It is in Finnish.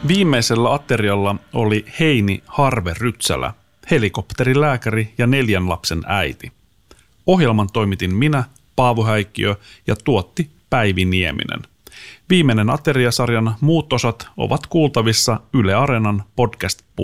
Viimeisellä aterialla oli Heini Harve Rytsälä, helikopterilääkäri ja 4 lapsen äiti. Ohjelman toimitin minä, Paavo Häikkiö, ja tuotti Päivi Nieminen. Viimeinen ateriasarjan muut osat ovat kuultavissa Yle Areenan podcast